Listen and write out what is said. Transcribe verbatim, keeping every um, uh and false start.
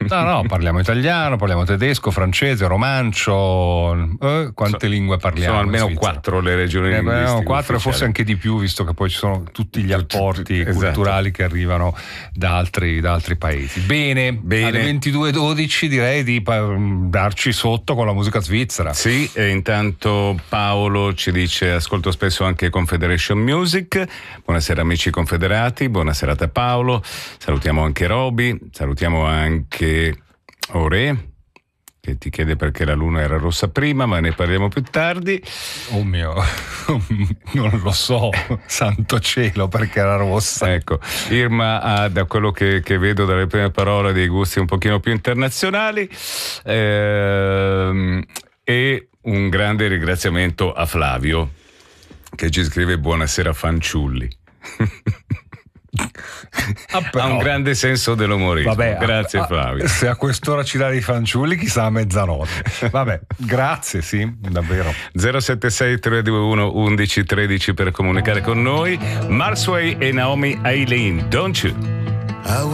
No, no, parliamo italiano, parliamo tedesco, francese, romancio, eh, quante so, lingue parliamo? Sono almeno quattro le regioni eh, linguistiche quattro e forse anche di più, visto che poi ci sono tutti gli apporti esatto. culturali che arrivano da altri, da altri paesi. Bene, Bene, alle ventidue e dodici direi di darci sotto con la musica svizzera. Sì, e intanto Paolo ci dice: ascolto spesso anche Confederation Music. Buonasera amici confederati, buona serata Paolo, salutiamo anche Roby, salutiamo anche Ore che ti chiede perché la luna era rossa prima, ma ne parliamo più tardi. Oh mio, non lo so, santo cielo, perché era rossa. Ecco, Irma ha, da quello che, che vedo dalle prime parole, dei gusti un pochino più internazionali, ehm, e un grande ringraziamento a Flavio che ci scrive: buonasera fanciulli. Ah, però, ha un grande senso dell'umorismo. Vabbè, grazie a, Flavio. Se a quest'ora ci dà dei fanciulli, chissà a mezzanotte. Vabbè, grazie, sì, davvero. zero sette sei tre due uno undici tredici per comunicare con noi. Marsway e Naomi Eileen, Don't You?